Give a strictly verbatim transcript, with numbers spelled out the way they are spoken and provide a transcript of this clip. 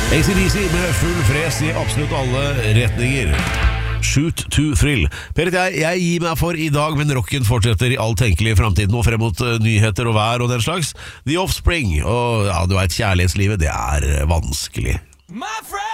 A C D C med full fres i absolutt alle retninger. Shoot to thrill. Per, jeg, jeg gir meg for i dag, men rocken fortsetter i all tenkelig fremtid nå frem mot uh, nyheter og vær og den slags. The Offspring, og ja, du vet, kjærlighetslivet, det er vanskelig.